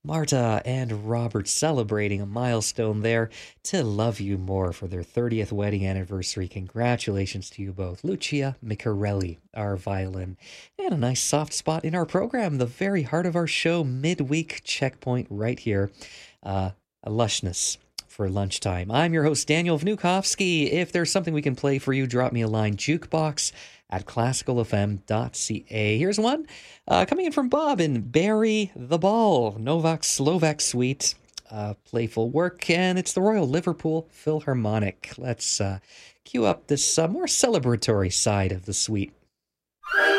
Marta and Robert celebrating a milestone there to Love You More for their 30th wedding anniversary. Congratulations to you both. Lucia Micarelli, our violin, and a nice soft spot in our program, the very heart of our show, midweek checkpoint right here. A lushness for lunchtime. I'm your host, Daniel Vnukovsky. If there's something we can play for you, drop me a line, jukebox@classicalfm.ca. Here's one coming in from Bob in Bury the Ball, Novak Slovak Suite. Playful work, and it's the Royal Liverpool Philharmonic. Let's cue up this more celebratory side of the suite.